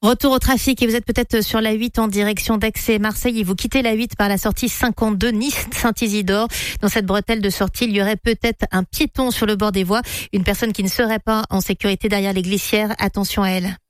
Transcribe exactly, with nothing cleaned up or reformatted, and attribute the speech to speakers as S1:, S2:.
S1: Retour au trafic et vous êtes peut-être sur la huit en direction d'Aix et Marseille et vous quittez la huit par la sortie cinquante-deux Nice-Saint-Isidore. Dans cette bretelle de sortie, il y aurait peut-être un piéton sur le bord des voies. Une personne qui ne serait pas en sécurité derrière les glissières. Attention à elle.